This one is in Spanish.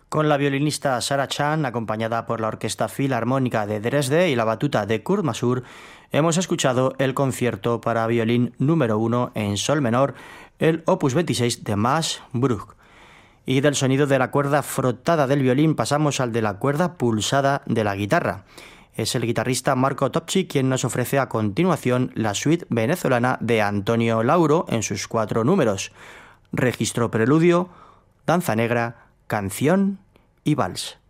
Con la violinista Sarah Chan, acompañada por la Orquesta Filarmónica de Dresde y la batuta de Kurt Masur, hemos escuchado el concierto para violín número 1 en sol menor, el Opus 26 de Max Bruch. Y del sonido de la cuerda frotada del violín pasamos al de la cuerda pulsada de la guitarra. Es el guitarrista Marco Topci quien nos ofrece a continuación la suite venezolana de Antonio Lauro en sus 4 números: registro preludio, danza negra, canción y vals.